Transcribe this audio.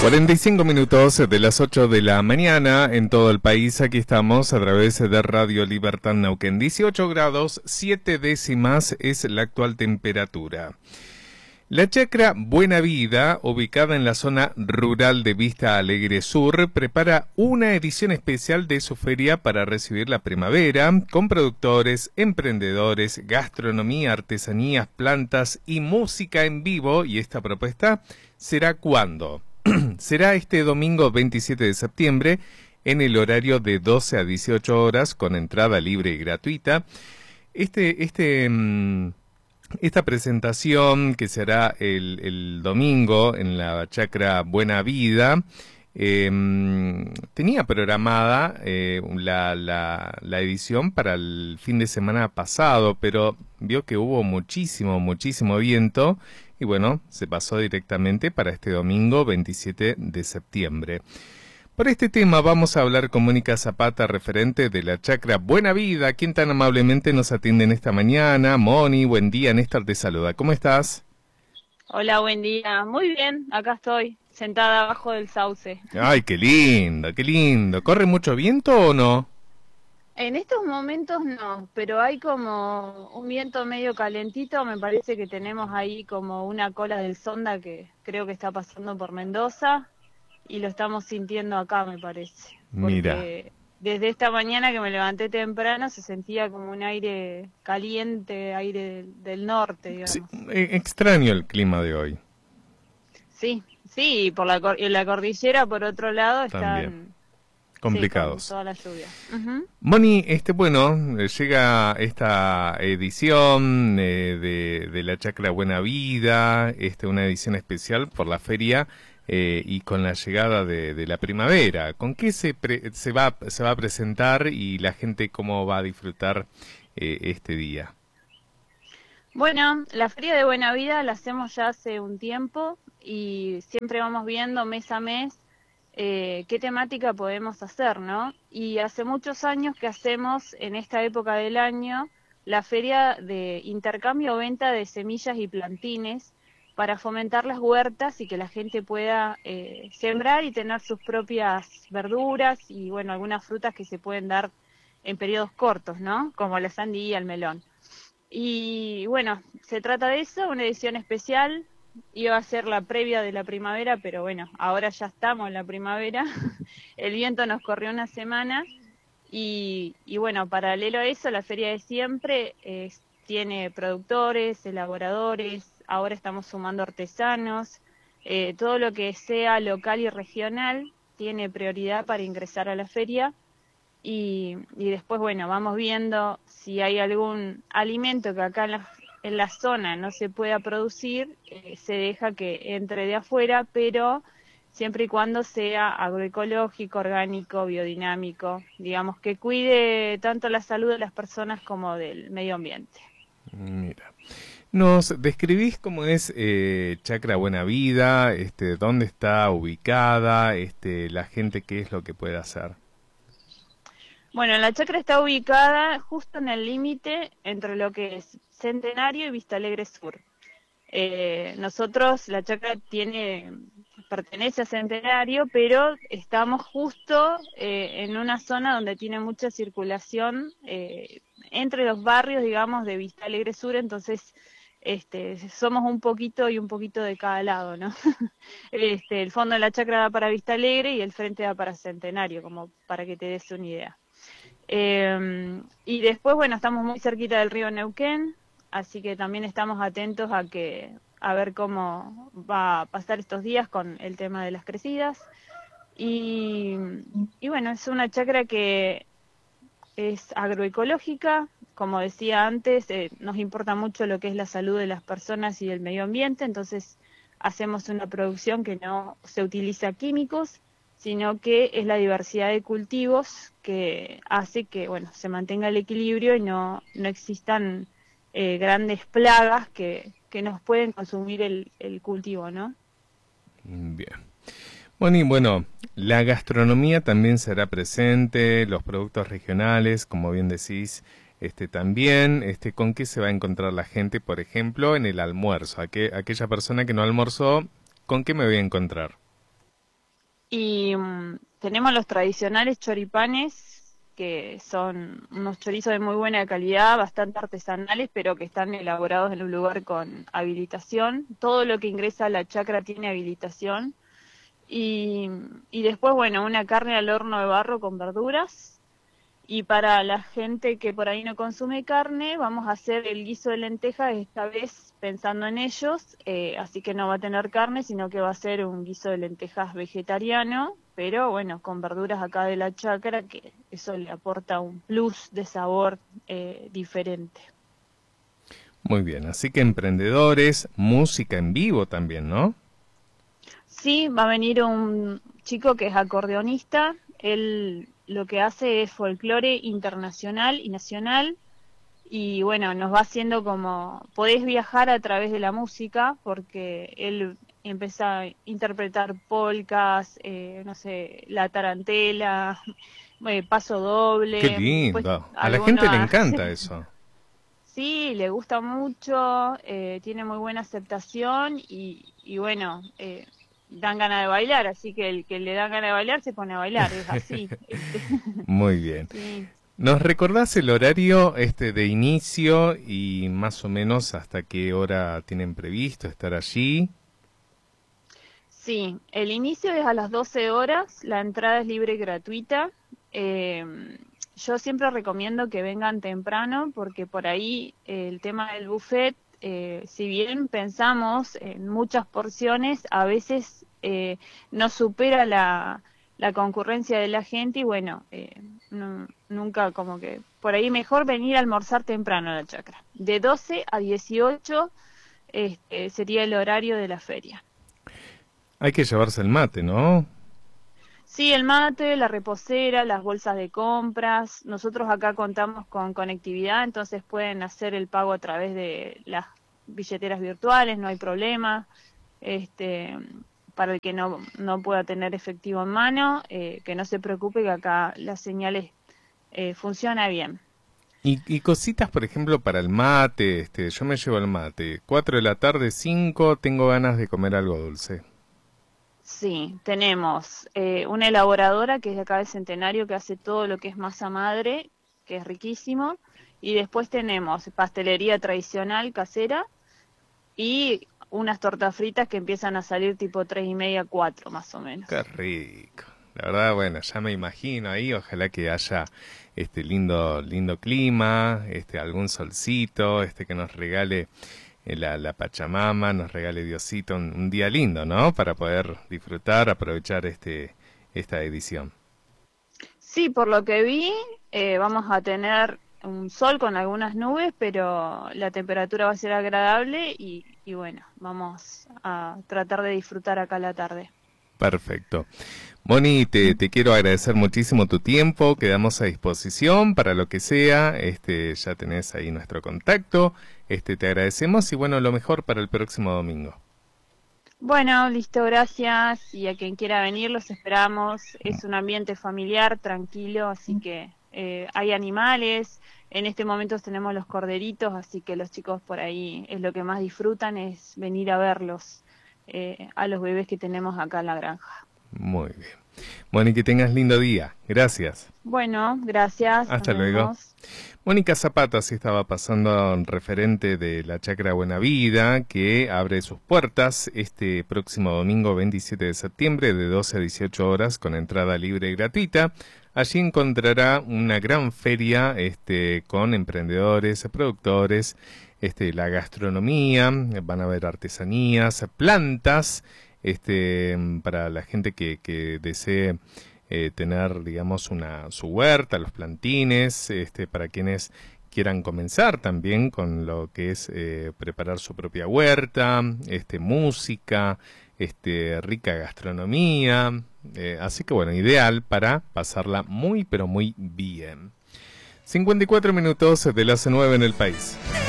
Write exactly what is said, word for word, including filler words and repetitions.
cuarenta y cinco minutos de las ocho de la mañana en todo el país. Aquí estamos a través de Radio Libertad Neuquén. dieciocho grados, siete décimas es la actual temperatura. La chacra Buena Vida, ubicada en la zona rural de Vista Alegre Sur, prepara una edición especial de su feria para recibir la primavera, con productores, emprendedores, gastronomía, artesanías, plantas y música en vivo. Y esta propuesta será ¿cuándo? Será este domingo veintisiete de septiembre en el horario de doce a dieciocho horas con entrada libre y gratuita. Este, este, esta presentación que será el, el domingo en la chacra Buena Vida eh, tenía programada eh, la, la, la edición para el fin de semana pasado, pero vio que hubo muchísimo, muchísimo viento. Y bueno, se pasó directamente para este domingo veintisiete de septiembre. Por este tema vamos a hablar con Mónica Zapata, referente de la chacra Buena Vida, quien tan amablemente nos atiende en esta mañana. Moni, buen día, Néstor te saluda. ¿Cómo estás? Hola, buen día. Muy bien, acá estoy, sentada abajo del sauce. Ay, qué lindo, qué lindo. ¿Corre mucho viento o no? En estos momentos no, pero hay como un viento medio calentito, me parece que tenemos ahí como una cola del sonda que creo que está pasando por Mendoza y lo estamos sintiendo acá, me parece. Mira. Porque desde esta mañana que me levanté temprano se sentía como un aire caliente, aire del, del norte, digamos. Sí, extraño el clima de hoy. Sí, sí, y por la, cor- y la cordillera por otro lado están... También. Complicados. Sí, con toda la lluvia. Uh-huh. Moni, este, bueno, llega esta edición eh, de, de la chacra Buena Vida, este, una edición especial por la feria eh, y con la llegada de, de la primavera. ¿Con qué se, pre, se, va, se va a presentar y la gente cómo va a disfrutar eh, este día? Bueno, la Feria de Buena Vida la hacemos ya hace un tiempo y siempre vamos viendo mes a mes Eh, qué temática podemos hacer, ¿no? Y hace muchos años que hacemos en esta época del año la feria de intercambio o venta de semillas y plantines para fomentar las huertas y que la gente pueda eh, sembrar y tener sus propias verduras y, bueno, algunas frutas que se pueden dar en periodos cortos, ¿no? Como la sandía, el melón. Y, bueno, se trata de eso, una edición especial. Iba a ser la previa de la primavera, pero bueno, ahora ya estamos en la primavera. El viento nos corrió una semana y, y bueno, paralelo a eso, la feria de siempre eh, tiene productores, elaboradores, ahora estamos sumando artesanos, eh, todo lo que sea local y regional tiene prioridad para ingresar a la feria. Y, y después, bueno, vamos viendo si hay algún alimento que acá en la en la zona no se pueda producir, eh, se deja que entre de afuera, pero siempre y cuando sea agroecológico, orgánico, biodinámico, digamos, que cuide tanto la salud de las personas como del medio ambiente. Mira, ¿nos describís cómo es eh, Chacra Buena Vida, este, dónde está ubicada, este, la gente qué es lo que puede hacer? Bueno, la chacra está ubicada justo en el límite entre lo que es Centenario y Vista Alegre Sur. Eh, nosotros, la chacra tiene, pertenece a Centenario, pero estamos justo eh, en una zona donde tiene mucha circulación eh, entre los barrios, digamos, de Vista Alegre Sur, entonces este, somos un poquito y un poquito de cada lado, ¿no? este, el fondo de la chacra da para Vista Alegre y el frente da para Centenario, como para que te des una idea. Eh, y después, bueno, estamos muy cerquita del río Neuquén, así que también estamos atentos a que a ver cómo va a pasar estos días con el tema de las crecidas. Y, y bueno, es una chacra que es agroecológica, como decía antes, eh, nos importa mucho lo que es la salud de las personas y el medio ambiente, entonces hacemos una producción que no se utiliza químicos, sino que es la diversidad de cultivos que hace que, bueno, se mantenga el equilibrio y no, no existan eh, grandes plagas que, que nos pueden consumir el, el cultivo, ¿no? Bien. Bueno, y bueno, la gastronomía también será presente, los productos regionales, como bien decís, este también, este, ¿con qué se va a encontrar la gente, por ejemplo, en el almuerzo? Aqu aquella persona que no almorzó, ¿con qué me voy a encontrar? Y um, tenemos los tradicionales choripanes, que son unos chorizos de muy buena calidad, bastante artesanales, pero que están elaborados en un lugar con habilitación. Todo lo que ingresa a la chacra tiene habilitación. Y, y después, bueno, una carne al horno de barro con verduras. Y para la gente que por ahí no consume carne, vamos a hacer el guiso de lentejas, esta vez pensando en ellos, eh, así que no va a tener carne, sino que va a ser un guiso de lentejas vegetariano, pero bueno, con verduras acá de la chacra, que eso le aporta un plus de sabor eh, diferente. Muy bien, así que emprendedores, música en vivo también, ¿no? Sí, va a venir un chico que es acordeonista, él lo que hace es folclore internacional y nacional, y bueno, nos va haciendo como, podés viajar a través de la música, porque él empieza a interpretar polcas, eh, no sé, la tarantela, eh, paso Qué doble, pues lindo. A la gente le algunas, encanta eso. sí, le gusta mucho, eh, tiene muy buena aceptación y, y bueno, eh, dan ganas de bailar, así que el que le da ganas de bailar se pone a bailar, es así. Este. Muy bien. Sí. ¿Nos recordás el horario este de inicio y más o menos hasta qué hora tienen previsto estar allí? Sí, el inicio es a las doce horas, la entrada es libre y gratuita. Eh, yo siempre recomiendo que vengan temprano porque por ahí eh, el tema del buffet, eh, si bien pensamos en muchas porciones, a veces eh, no supera la, la concurrencia de la gente y bueno, eh, no- nunca como que por ahí mejor venir a almorzar temprano a la chacra. De doce a dieciocho este, sería el horario de la feria. Hay que llevarse el mate, ¿no? Sí, el mate, la reposera, las bolsas de compras. Nosotros acá contamos con conectividad, entonces pueden hacer el pago a través de las billeteras virtuales, no hay problema. Este, para el que no, no pueda tener efectivo en mano, eh, que no se preocupe que acá las señales eh, funciona bien. Y, y cositas, por ejemplo, para el mate, este, yo me llevo el mate. Cuatro de la tarde, cinco, tengo ganas de comer algo dulce. Sí, tenemos eh, una elaboradora que es de acá del Centenario que hace todo lo que es masa madre, que es riquísimo, y después tenemos pastelería tradicional casera y unas tortas fritas que empiezan a salir tipo tres y media, cuatro más o Qué menos. rico. La verdad, bueno, ya me imagino ahí, ojalá que haya este lindo, lindo clima, este, algún solcito, este que nos regale eh, la, la Pachamama, nos regale Diosito un, un día lindo, ¿no? Para poder disfrutar, aprovechar este, esta edición. Sí, por lo que vi, eh, vamos a tener un sol con algunas nubes, pero la temperatura va a ser agradable y, y bueno, vamos a tratar de disfrutar acá la tarde. Perfecto. Moni, te, te quiero agradecer muchísimo tu tiempo, quedamos a disposición para lo que sea, este, ya tenés ahí nuestro contacto, este, te agradecemos y bueno, lo mejor para el próximo domingo. Bueno, listo, gracias. Y a quien quiera venir, los esperamos. Es un ambiente familiar, tranquilo, así que eh, hay animales. En este momento tenemos los corderitos, así que los chicos por ahí es lo que más disfrutan, es venir a verlos, eh, a los bebés que tenemos acá en la granja. Muy bien. Moni, que tengas lindo día. Gracias. Bueno, gracias, nos Hasta luego. vemos. Mónica Zapata sí estaba pasando referente de la Chacra Buena Vida, que abre sus puertas este próximo domingo veintisiete de septiembre de doce a dieciocho horas con entrada libre y gratuita. Allí encontrará una gran feria este, con emprendedores, productores, este, la gastronomía, van a haber artesanías, plantas, este, para la gente que, que desee eh, tener, digamos, una su huerta, los plantines, este, para quienes quieran comenzar también con lo que es eh, preparar su propia huerta, este, música, este, rica gastronomía, eh, así que bueno, ideal para pasarla muy pero muy bien. cincuenta y cuatro minutos de las nueve en el país.